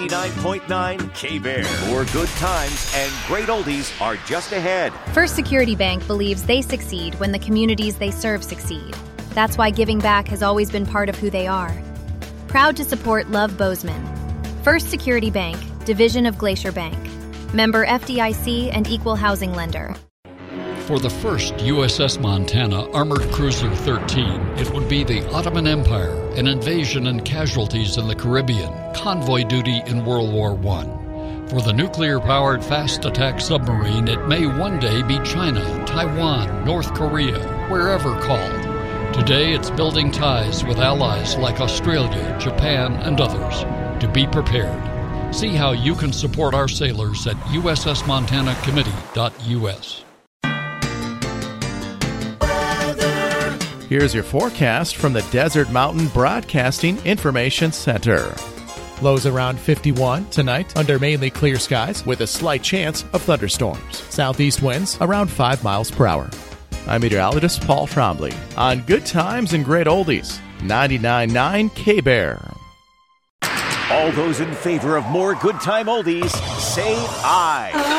99.9 K-Bear. More good times and great oldies are just ahead. First Security Bank believes they succeed when the communities they serve succeed. That's why giving back has always been part of who they are. Proud to support Love Bozeman. First Security Bank, division of Glacier Bank. Member FDIC and equal housing lender. For the first USS Montana Armored Cruiser 13, it would be the Ottoman Empire, an invasion and casualties in the Caribbean, convoy duty in World War I. For the nuclear-powered fast attack submarine, it may one day be China, Taiwan, North Korea, wherever called. Today it's building ties with allies like Australia, Japan, and others. To be prepared. See how you can support our sailors at ussmontanacommittee.us. Here's your forecast from the Desert Mountain Broadcasting Information Center. Lows around 51 tonight under mainly clear skies with a slight chance of thunderstorms. Southeast winds around 5 miles per hour. I'm meteorologist Paul Trombley on Good Times and Great Oldies, 99.9 K-Bear. All those in favor of more good time oldies, say aye.